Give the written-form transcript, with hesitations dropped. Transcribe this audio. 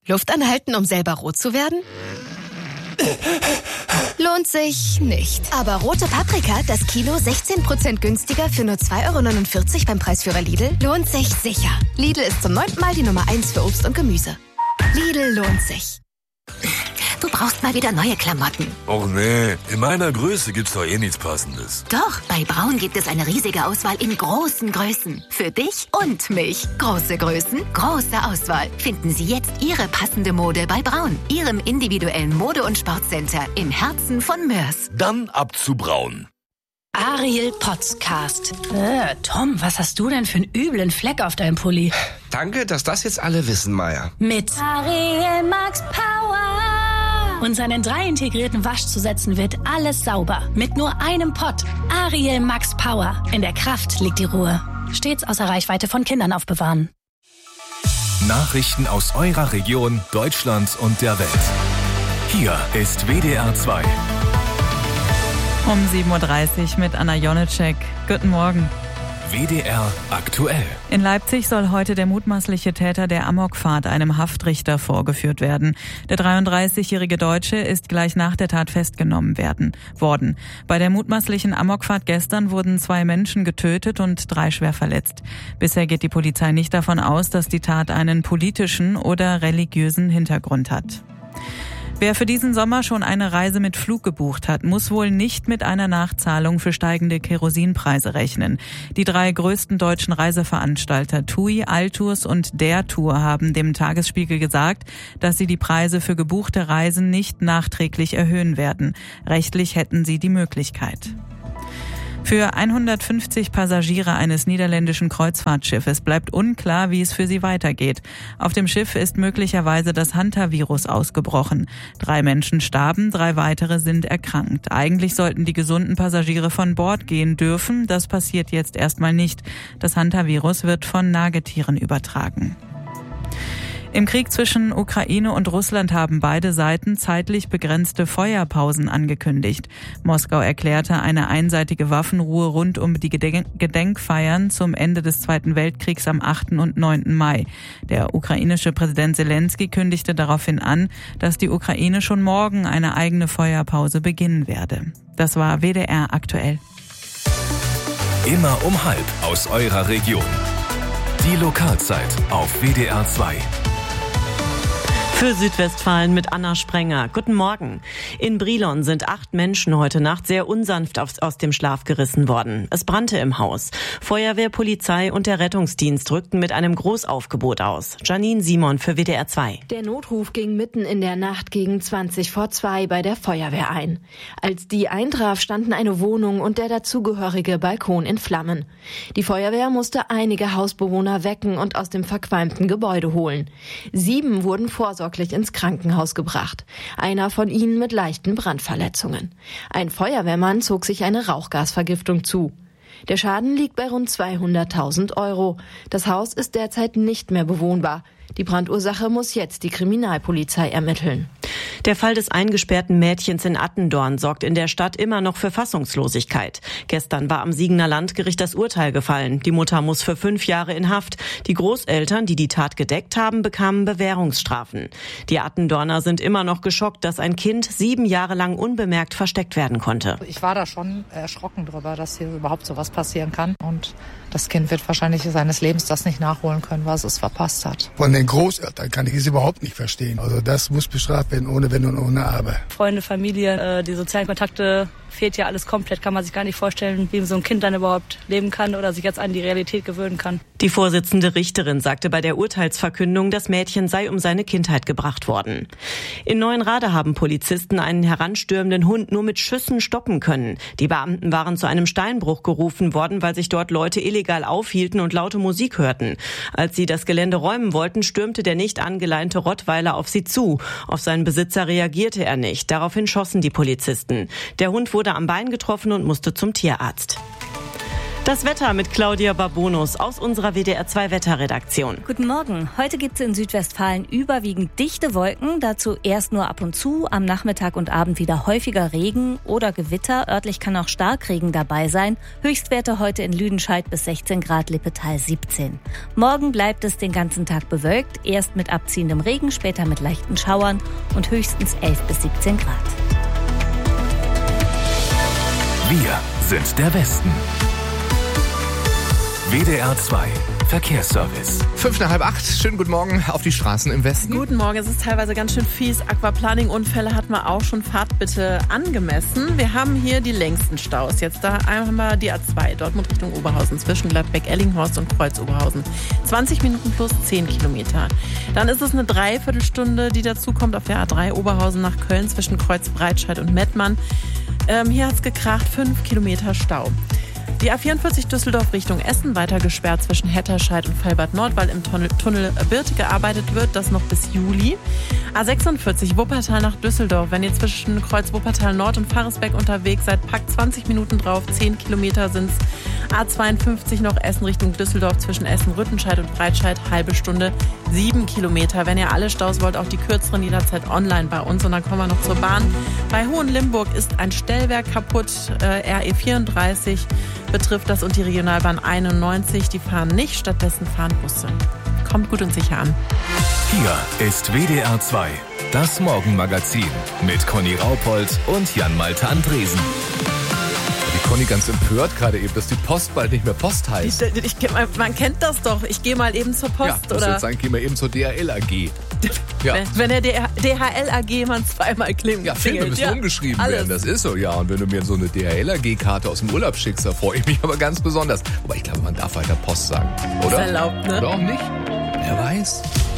Luft anhalten, um selber rot zu werden? Lohnt sich nicht. Aber rote Paprika, das Kilo 16% günstiger für nur 2,49 € beim Preisführer Lidl, lohnt sich sicher. Lidl ist zum 9. Mal die Nummer 1 für Obst und Gemüse. Lidl lohnt sich. Du brauchst mal wieder neue Klamotten. Och nee, in meiner Größe gibt's doch eh nichts Passendes. Doch, bei Braun gibt es eine riesige Auswahl in großen Größen. Für dich und mich. Große Größen, große Auswahl. Finden Sie jetzt Ihre passende Mode bei Braun, Ihrem individuellen Mode- und Sportcenter im Herzen von Mörs. Dann ab zu Braun. Ariel Podcast. Tom, was hast du denn für einen üblen Fleck auf deinem Pulli? Danke, dass das jetzt alle wissen, Maya. Mit Ariel Max Power. Und seinen 3 integrierten Waschzusätzen wird alles sauber. Mit nur einem Pott. Ariel Max Power. In der Kraft liegt die Ruhe. Stets außer Reichweite von Kindern aufbewahren. Nachrichten aus eurer Region, Deutschland und der Welt. Hier ist WDR 2. Um 7.30 Uhr mit Anna Jonitschek. Guten Morgen. WDR aktuell. In Leipzig soll heute der mutmaßliche Täter der Amokfahrt einem Haftrichter vorgeführt werden. Der 33-jährige Deutsche ist gleich nach der Tat festgenommen worden. Bei der mutmaßlichen Amokfahrt gestern wurden 2 Menschen getötet und 3 schwer verletzt. Bisher geht die Polizei nicht davon aus, dass die Tat einen politischen oder religiösen Hintergrund hat. Wer für diesen Sommer schon eine Reise mit Flug gebucht hat, muss wohl nicht mit einer Nachzahlung für steigende Kerosinpreise rechnen. Die 3 größten deutschen Reiseveranstalter TUI, Altours und Der Tour haben dem Tagesspiegel gesagt, dass sie die Preise für gebuchte Reisen nicht nachträglich erhöhen werden. Rechtlich hätten sie die Möglichkeit. Für 150 Passagiere eines niederländischen Kreuzfahrtschiffes bleibt unklar, wie es für sie weitergeht. Auf dem Schiff ist möglicherweise das Hantavirus ausgebrochen. 3 Menschen starben, 3 weitere sind erkrankt. Eigentlich sollten die gesunden Passagiere von Bord gehen dürfen. Das passiert jetzt erstmal nicht. Das Hantavirus wird von Nagetieren übertragen. Im Krieg zwischen Ukraine und Russland haben beide Seiten zeitlich begrenzte Feuerpausen angekündigt. Moskau erklärte eine einseitige Waffenruhe rund um die Gedenkfeiern zum Ende des Zweiten Weltkriegs am 8. und 9. Mai. Der ukrainische Präsident Zelensky kündigte daraufhin an, dass die Ukraine schon morgen eine eigene Feuerpause beginnen werde. Das war WDR aktuell. Immer um 12:30 aus eurer Region. Die Lokalzeit auf WDR 2. Für Südwestfalen mit Anna Sprenger. Guten Morgen. In Brilon sind 8 Menschen heute Nacht sehr unsanft aus dem Schlaf gerissen worden. Es brannte im Haus. Feuerwehr, Polizei und der Rettungsdienst rückten mit einem Großaufgebot aus. Janine Simon für WDR 2. Der Notruf ging mitten in der Nacht gegen 2:20 bei der Feuerwehr ein. Als die eintraf, standen eine Wohnung und der dazugehörige Balkon in Flammen. Die Feuerwehr musste einige Hausbewohner wecken und aus dem verqualmten Gebäude holen. 7 wurden vorsorglich ins Krankenhaus gebracht. Einer von ihnen mit leichten Brandverletzungen. Ein Feuerwehrmann zog sich eine Rauchgasvergiftung zu. Der Schaden liegt bei rund 200.000 €. Das Haus ist derzeit nicht mehr bewohnbar. Die Brandursache muss jetzt die Kriminalpolizei ermitteln. Der Fall des eingesperrten Mädchens in Attendorn sorgt in der Stadt immer noch für Fassungslosigkeit. Gestern war am Siegener Landgericht das Urteil gefallen. Die Mutter muss für 5 Jahre in Haft. Die Großeltern, die die Tat gedeckt haben, bekamen Bewährungsstrafen. Die Attendorner sind immer noch geschockt, dass ein Kind 7 Jahre lang unbemerkt versteckt werden konnte. Ich war da schon erschrocken drüber, dass hier überhaupt sowas passieren kann. Und das Kind wird wahrscheinlich seines Lebens das nicht nachholen können, was es verpasst hat. Von den Großeltern kann ich es überhaupt nicht verstehen. Also das muss bestraft werden, ohne Wenn und ohne Aber. Freunde, Familie, die sozialen Kontakte, fehlt ja alles komplett. Kann man sich gar nicht vorstellen, wie so ein Kind dann überhaupt leben kann oder sich jetzt an die Realität gewöhnen kann. Die Vorsitzende Richterin sagte bei der Urteilsverkündung, das Mädchen sei um seine Kindheit gebracht worden. In Neuenrade haben Polizisten einen heranstürmenden Hund nur mit Schüssen stoppen können. Die Beamten waren zu einem Steinbruch gerufen worden, weil sich dort Leute illegal aufhielten und laute Musik hörten. Als sie das Gelände räumen wollten, stürmte der nicht angeleinte Rottweiler auf sie zu. Auf seinen Besitzer reagierte er nicht. Daraufhin schossen die Polizisten. Der Hund wurde am Bein getroffen und musste zum Tierarzt. Das Wetter mit Claudia Babonus aus unserer WDR2 Wetterredaktion. Guten Morgen. Heute gibt es in Südwestfalen überwiegend dichte Wolken, dazu erst nur ab und zu, am Nachmittag und Abend wieder häufiger Regen oder Gewitter. Örtlich kann auch Starkregen dabei sein. Höchstwerte heute in Lüdenscheid bis 16 Grad, Lippetal 17. Morgen bleibt es den ganzen Tag bewölkt, erst mit abziehendem Regen, später mit leichten Schauern und höchstens 11 bis 17 Grad. Wir sind der Westen. WDR 2 Verkehrsservice. 7:55, schönen guten Morgen auf die Straßen im Westen. Guten Morgen, es ist teilweise ganz schön fies. Aquaplaning-Unfälle hatten wir auch schon. Fahrt bitte angemessen. Wir haben hier die längsten Staus. Jetzt da haben wir die A2, Dortmund Richtung Oberhausen, zwischen Gladbeck, Ellinghorst und Kreuz-Oberhausen. 20 Minuten plus 10 Kilometer. Dann ist es eine Dreiviertelstunde, die dazukommt auf der A3 Oberhausen nach Köln zwischen Kreuz-Breitscheid und Mettmann. Hier hat's gekracht, 5 Kilometer Stau. Die A44 Düsseldorf Richtung Essen weiter gesperrt zwischen Hetterscheid und Fellbad Nord, weil im Tunnel Birte gearbeitet wird, das noch bis Juli. A46 Wuppertal nach Düsseldorf, wenn ihr zwischen Kreuz Wuppertal Nord und Faresbeck unterwegs seid, packt 20 Minuten drauf, 10 Kilometer sind's. A52 noch Essen Richtung Düsseldorf zwischen Essen, Rüttenscheid und Breitscheid, halbe Stunde, 7 Kilometer. Wenn ihr alle Staus wollt, auch die kürzeren jederzeit online bei uns. Und dann kommen wir noch zur Bahn. Bei Hohenlimburg ist ein Stellwerk kaputt, RE34 betrifft das und die Regionalbahn 91. Die fahren nicht, stattdessen fahren Busse. Kommt gut und sicher an. Hier ist WDR 2, das Morgenmagazin mit Conny Raupold und Jan-Malte Andresen. Die Conny ganz empört gerade eben, dass die Post bald nicht mehr Post heißt. Man kennt das doch. Ich gehe mal eben zur Post. Ja, das wird sein, gehen wir eben zur DHL AG. Ja. Wenn der DHL AG man zweimal klingelt. Ja, Filme müssen umgeschrieben werden, das ist so, ja. Und wenn du mir so eine DHL AG-Karte aus dem Urlaub schickst, da freue ich mich aber ganz besonders. Wobei ich glaube, man darf weiter Post sagen, oder? Ist erlaubt, ne? Oder auch nicht? Wer weiß.